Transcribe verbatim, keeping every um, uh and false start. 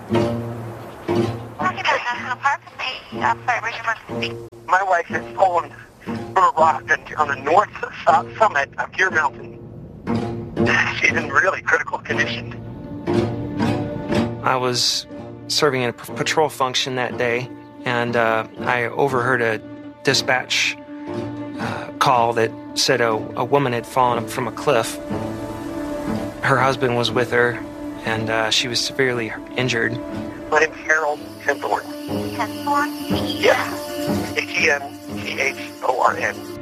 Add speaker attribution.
Speaker 1: National Park. I'm sorry, where's your emergency?
Speaker 2: My wife has fallen from a rock on the north summit of Deer Mountain. She's in really critical condition.
Speaker 3: I was serving in a p- patrol function that day, and uh, I overheard a dispatch uh, call that said a, a woman had fallen from a cliff. Her husband was with her, and uh, she was severely injured.
Speaker 2: My name's Harold Henthorn.
Speaker 1: Henthorn?
Speaker 2: Yeah. H E N T H O R N.